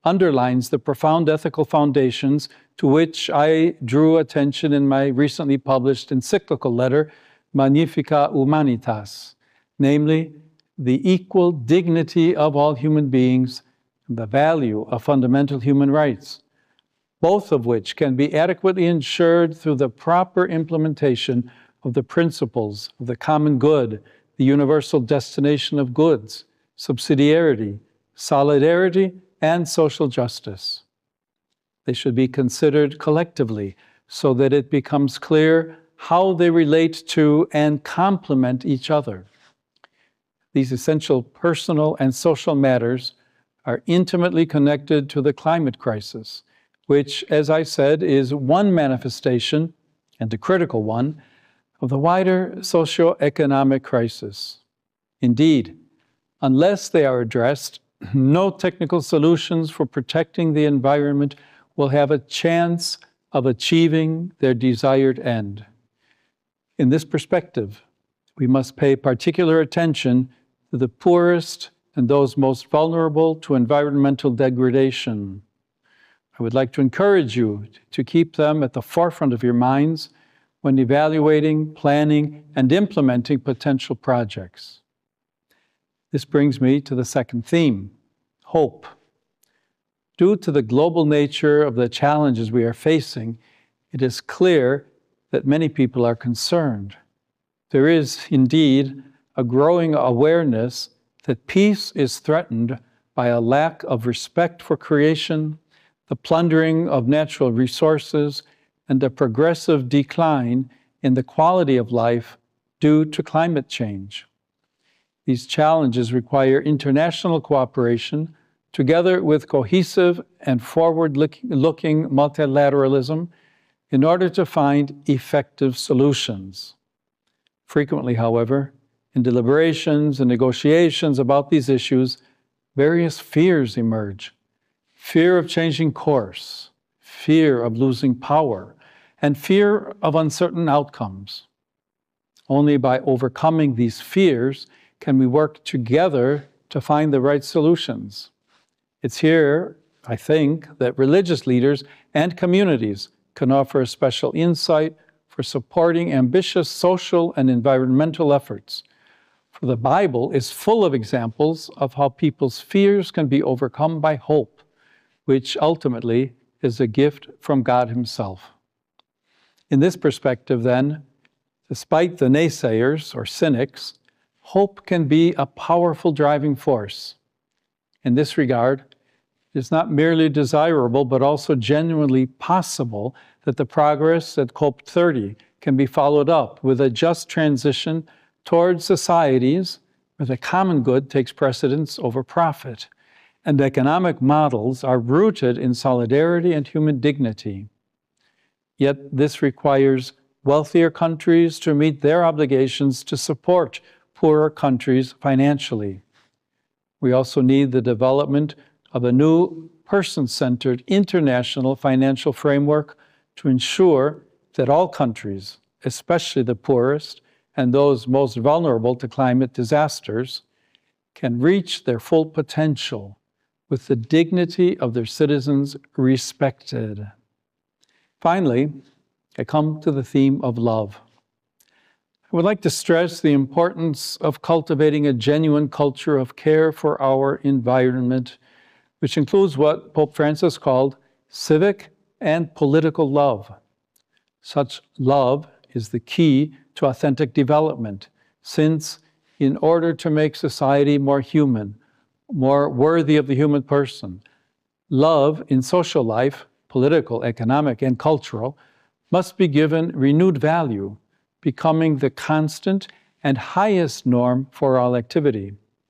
underlines the profound ethical foundations to which I drew attention in my recently published encyclical letter, Magnificat Humanitas, namely, the equal dignity of all human beings and the value of fundamental human rights, both of which can be adequately ensured through the proper implementation of the principles of the common good, the universal destination of goods, subsidiarity, solidarity, and social justice. They should be considered collectively so that it becomes clear how they relate to and complement each other. These essential personal and social matters are intimately connected to the climate crisis, which, as I said, is one manifestation, and a critical one, of the wider socio-economic crisis. Indeed, unless they are addressed, no technical solutions for protecting the environment will have a chance of achieving their desired end. In this perspective, we must pay particular attention to the poorest and those most vulnerable to environmental degradation. I would like to encourage you to keep them at the forefront of your minds when evaluating, planning, and implementing potential projects. This brings me to the second theme, hope. Due to the global nature of the challenges we are facing, it is clear that many people are concerned. There is indeed a growing awareness that peace is threatened by a lack of respect for creation, the plundering of natural resources, and a progressive decline in the quality of life due to climate change. These challenges require international cooperation, together with cohesive and forward-looking multilateralism, in order to find effective solutions. Frequently, however, in deliberations and negotiations about these issues, various fears emerge. Fear of changing course, fear of losing power, and fear of uncertain outcomes. Only by overcoming these fears can we work together to find the right solutions. It's here, I think, that religious leaders and communities can offer a special insight for supporting ambitious social and environmental efforts. For the Bible is full of examples of how people's fears can be overcome by hope, which ultimately is a gift from God Himself. In this perspective, then, despite the naysayers or cynics, hope can be a powerful driving force. In this regard, it is not merely desirable, but also genuinely possible that the progress at COP30 can be followed up with a just transition towards societies where the common good takes precedence over profit, and economic models are rooted in solidarity and human dignity. Yet this requires wealthier countries to meet their obligations to support poorer countries financially. We also need the development of a new person-centered international financial framework to ensure that all countries, especially the poorest and those most vulnerable to climate disasters, can reach their full potential with the dignity of their citizens respected. Finally, I come to the theme of love. I would like to stress the importance of cultivating a genuine culture of care for our environment, which includes what Pope Francis called civic and political love. Such love is the key to authentic development, since in order to make society more human, more worthy of the human person, love in social life, political, economic, and cultural, must be given renewed value, becoming the constant and highest norm for all activity.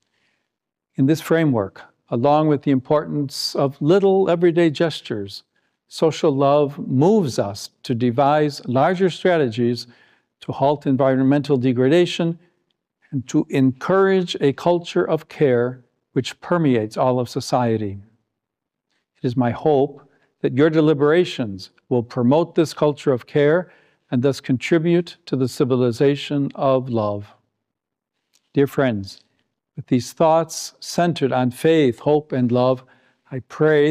In this framework, along with the importance of little everyday gestures, social love moves us to devise larger strategies to halt environmental degradation and to encourage a culture of care which permeates all of society. It is my hope that your deliberations will promote this culture of care and thus contribute to the civilization of love. Dear friends, with these thoughts centered on faith, hope, and love, I pray